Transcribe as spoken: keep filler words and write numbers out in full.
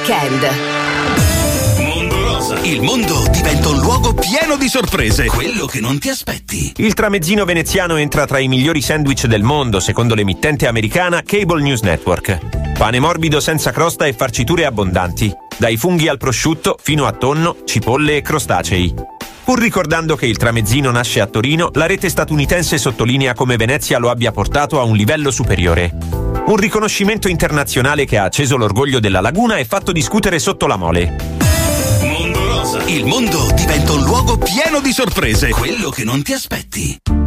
weekend. Il mondo diventa un luogo pieno di sorprese, quello che non ti aspetti. Il tramezzino veneziano entra tra i migliori sandwich del mondo, secondo l'emittente americana Cable News Network. Pane morbido senza crosta e farciture abbondanti, dai funghi al prosciutto fino a tonno, cipolle e crostacei. Pur ricordando che il tramezzino nasce a Torino, la rete statunitense sottolinea come Venezia lo abbia portato a un livello superiore. Un riconoscimento internazionale che ha acceso l'orgoglio della laguna e fatto discutere sotto la mole. Il mondo diventa un luogo pieno di sorprese, quello che non ti aspetti.